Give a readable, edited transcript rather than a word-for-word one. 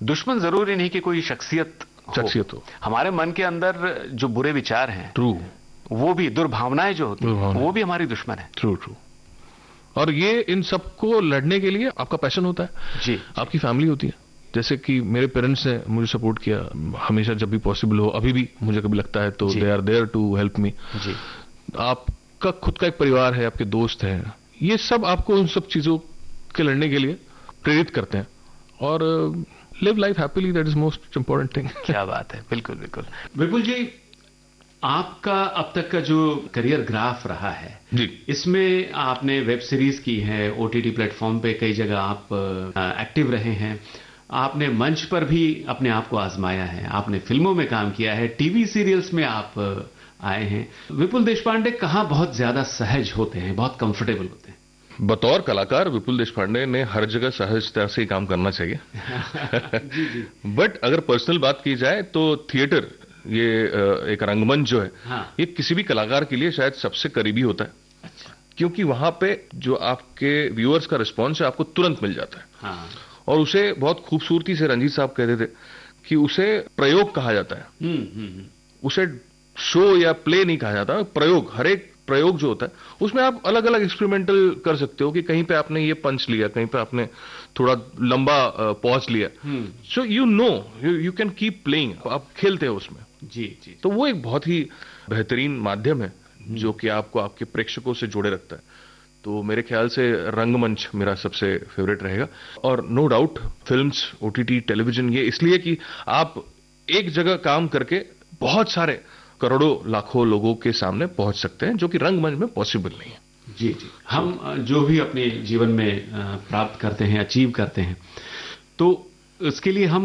दुश्मन जरूरी नहीं कि कोई शख्सियत हो। हमारे मन के अंदर जो बुरे विचार हैं, ट्रू, वो भी दुर्भावनाएं जो होती हैं, वो भी हमारी दुश्मन है। ट्रू। और ये इन सबको लड़ने के लिए आपका पैशन होता है जी, आपकी फैमिली होती है। जैसे कि मेरे पेरेंट्स ने मुझे सपोर्ट किया हमेशा, जब भी पॉसिबल हो, अभी भी मुझे कभी लगता है तो they are there to help me. जी, आपका खुद का एक परिवार है, आपके दोस्त हैं, ये सब आपको उन सब चीजों के लड़ने के लिए प्रेरित करते हैं। और live life happily, that is most important thing. क्या बात है, बिल्कुल बिल्कुल। विपुल जी, आपका अब तक का जो करियर ग्राफ रहा है जी, इसमें आपने वेब सीरीज की है, ओटीटी प्लेटफॉर्म पे कई जगह आप एक्टिव रहे हैं, आपने मंच पर भी अपने आप को आजमाया है, आपने फिल्मों में काम किया है, टीवी सीरियल्स में आप आए हैं। विपुल देशपांडे कहाँ बहुत ज्यादा सहज होते हैं, बहुत कंफर्टेबल होते हैं? बतौर कलाकार विपुल देशपांडे ने हर जगह सहजता से ही काम करना चाहिए। जी जी। बट अगर पर्सनल बात की जाए तो थिएटर, ये एक रंगमंच जो है, हाँ। ये किसी भी कलाकार के लिए शायद सबसे करीबी होता है। अच्छा। क्योंकि वहां पे जो आपके व्यूअर्स का रिस्पॉन्स है आपको तुरंत मिल जाता है। हाँ। और उसे बहुत खूबसूरती से रंजीत साहब कहते थे कि उसे प्रयोग कहा जाता है। उसे शो या प्ले नहीं कहा जाता, प्रयोग। हर एक प्रयोग जो होता है उसमें आप अलग अलग एक्सपेरिमेंटल कर सकते हो कि कहीं पे आपने ये पंच लिया, कहीं पे आपने थोड़ा लंबा पॉज लिया, so you can keep playing, आप खेलते हो उसमें। जी जी। तो वो एक बहुत ही बेहतरीन माध्यम है जो कि आपको आपके प्रेक्षकों से जोड़े रखता है। तो मेरे ख्याल से रंगमंच मेरा सबसे फेवरेट रहेगा। और no doubt films, OTT, television, ये इसलिए कि आप एक जगह काम करके बहुत सारे करोड़ों लाखों लोगों के सामने पहुंच सकते हैं, जो कि रंगमंच में पॉसिबल नहीं है। जी जी। हम जो भी अपने जीवन में प्राप्त करते हैं, अचीव करते हैं, तो उसके लिए हम